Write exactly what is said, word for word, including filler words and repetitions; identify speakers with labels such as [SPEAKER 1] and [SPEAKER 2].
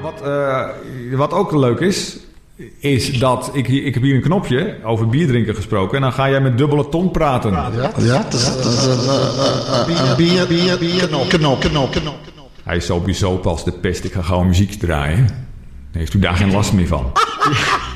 [SPEAKER 1] wat, uh, wat ook leuk is, is dat ik, ik heb hier een knopje over bier drinken gesproken. En dan ga jij met dubbele tong praten.
[SPEAKER 2] Ja, ja, dat is een bier, bier, bier, knop, knop, knop, knop.
[SPEAKER 1] Hij is sowieso pas de pest. Ik ga gewoon muziek draaien. Dan heeft u daar geen last meer van.